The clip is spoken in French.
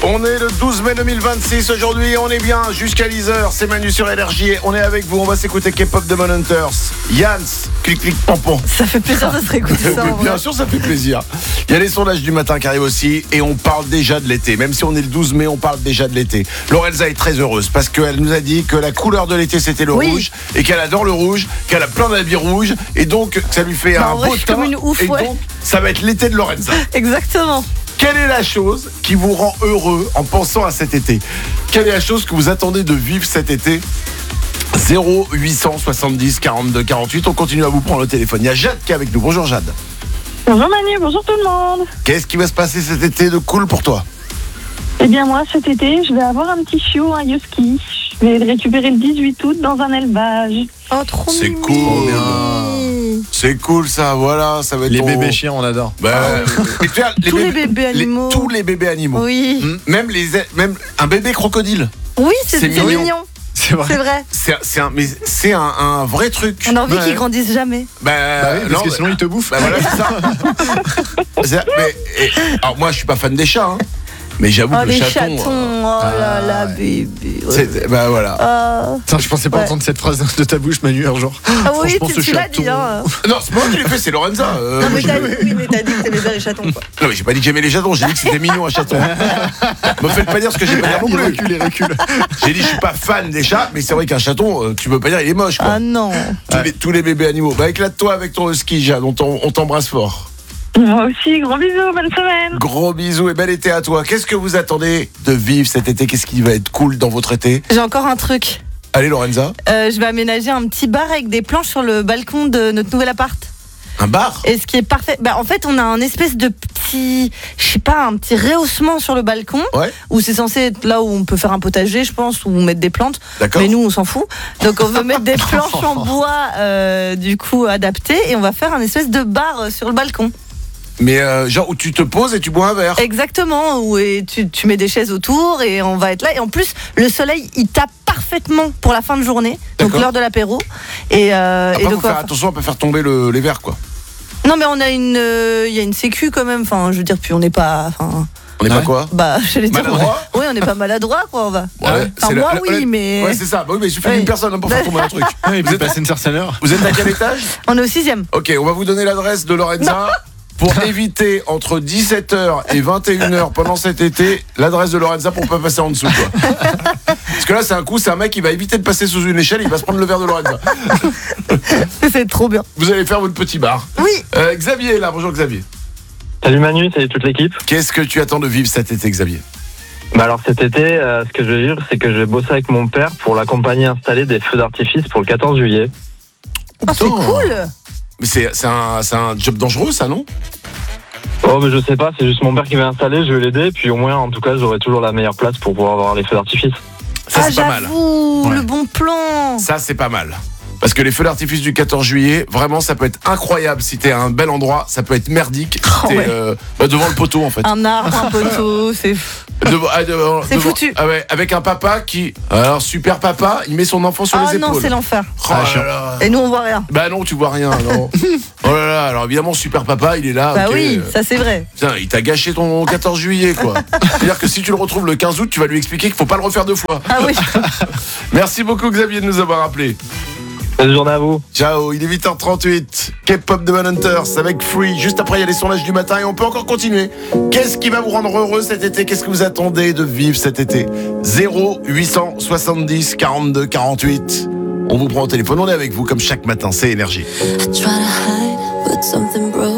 On est le 12 mai 2026 aujourd'hui, on est bien jusqu'à 10h, c'est Manu sur Énergie, on est avec vous, on va s'écouter K-pop Demon Hunters, Yans, clic clic pompon. Ça fait plaisir de se réécouter ça. Bien sûr, ça fait plaisir. Il y a les sondages du matin qui arrivent aussi et on parle déjà de l'été, même si on est le 12 mai, on parle déjà de l'été. Lorenza est très heureuse parce qu'elle nous a dit que la couleur de l'été c'était le rouge et qu'elle adore le rouge, qu'elle a plein d'habits rouges et donc ça lui fait un beau teint une ouf, et donc ça va être l'été de Lorenza. Exactement. Quelle est la chose qui vous rend heureux en pensant à cet été ? Quelle est la chose que vous attendez de vivre cet été ? 0870 42 48. On continue à vous prendre le téléphone. Il y a Jade qui est avec nous. Bonjour Jade. Bonjour Manu, bonjour tout le monde. Qu'est-ce qui va se passer cet été de cool pour toi ? Eh bien moi cet été je vais avoir un petit chiot, un husky. Je vais le récupérer le 18 août dans un élevage. Oh trop C'est mimi. cool. C'est cool ça, voilà, ça va être Les ton... bébés chiens, on adore. Et tu vois, Tous les bébés animaux. tous les bébés animaux. Oui. Même un bébé crocodile. Oui, c'est mignon. mignon. C'est vrai. C'est vrai. C'est un vrai truc. On a envie Ouais. qu'ils grandissent jamais. Bah oui, parce que sinon ils te bouffent. Bah voilà, c'est ça. Alors moi je suis pas fan des chats, hein. Mais j'avoue Oh que le les chaton. chatons, oh là là bébé. Bah voilà. Putain, je pensais pas entendre cette phrase de ta bouche, Manu, un jour. Ah oui, Franchement, ce tu l'as chaton. dit hein. Non, c'est pas moi qui l'ai fait, c'est Lorenza. Non mais t'as dit que t'aimais bien les chatons quoi. Non, mais j'ai pas dit que j'aimais les chatons, j'ai dit que c'était mignon un chaton. Me faites pas dire ce que j'ai pas dire non Il plus. recule. J'ai dit je suis pas fan des chats, mais c'est vrai qu'un chaton, tu peux pas dire il est moche quoi. Ah non. Tous les bébés animaux. Bah éclate-toi avec ton husky, Jade, on t'embrasse fort. Moi aussi, gros bisous, bonne semaine. Gros bisous et bel été à toi. Qu'est-ce que vous attendez de vivre cet été ? Qu'est-ce qui va être cool dans votre été ? J'ai encore un truc. Allez Lorenza. Je vais aménager un petit bar avec des planches sur le balcon de notre nouvel appart. Un bar ? Et ce qui est parfait, en fait, on a un espèce de petit, un petit rehaussement sur le balcon, Ouais. où c'est censé être là où on peut faire un potager, je pense, où mettre des plantes. D'accord. Mais nous, on s'en fout. Donc, on veut mettre des planches en bois, du coup, adaptées, et on va faire un espèce de bar sur le balcon. Mais genre où tu te poses et tu bois un verre. Exactement, où tu mets des chaises autour, et on va être là. Et en plus, le soleil, il tape parfaitement pour la fin de journée, donc D'accord. l'heure de l'apéro. Et Après, donc, faut faire attention à pas faire tomber les verres quoi. non, mais on a il y a une sécu quand même. Enfin, je veux dire, puis on n'est pas, On n'est pas quoi ? j'allais dire, Maladroit ? oui, on n'est pas maladroit, quoi, on va. Ouais, Enfin, moi, oui, mais. Ouais, c'est ça. Bah oui, mais il suffit Oui. d'une personne pour faire tomber un truc. Il peut passer une certaine heure. Vous êtes à quel étage ? On est au 6e. Ok, on va vous donner l'adresse de Lorenza. Pour éviter entre 17h et 21h pendant cet été, l'adresse de Lorenza pour pas passer en dessous quoi. Parce que là c'est un mec qui va éviter de passer sous une échelle, il va se prendre le verre de Lorenza. C'est trop bien. Vous allez faire votre petit bar. Oui. Xavier est là, bonjour Xavier. Salut Manu, salut toute l'équipe. Qu'est-ce que tu attends de vivre cet été Xavier ? Bah alors cet été, ce que je vais vivre, c'est que je vais bosser avec mon père pour l'accompagner à installer des feux d'artifice pour le 14 juillet. Oh, c'est cool. Mais c'est un job dangereux ça non ? Oh mais je sais pas, c'est juste mon père qui va installer, je vais l'aider, puis au moins en tout cas j'aurai toujours la meilleure place pour pouvoir avoir les feux d'artifice. Ça c'est pas mal. J'avoue, le bon plan. Ça c'est pas mal. Parce que les feux d'artifice du 14 juillet, vraiment, ça peut être incroyable si t'es à un bel endroit. Ça peut être merdique si t'es devant le poteau, en fait. Un arbre, un poteau, c'est C'est foutu. Ah ouais, avec un papa qui... Alors, super papa, il met son enfant sur les épaules. Ah non, c'est l'enfer. Oh là là. Et nous, on voit rien. Bah non, tu vois rien, non. Oh là là, alors évidemment, super papa, il est là. Bah ok. oui, ça c'est vrai. Putain, il t'a gâché ton 14 juillet, quoi. C'est-à-dire que si tu le retrouves le 15 août, tu vas lui expliquer qu'il faut pas le refaire 2 fois. Ah oui. Merci beaucoup, Xavier, de nous avoir appelés. Bonne journée à vous. Ciao, il est 8h38. K-pop Demon Hunters avec Free. Juste après, il y a les sondages du matin et on peut encore continuer. Qu'est-ce qui va vous rendre heureux cet été ? Qu'est-ce que vous attendez de vivre cet été ? 0870 42 48. On vous prend au téléphone, on est avec vous comme chaque matin, c'est Énergie. I try to hide, but something broke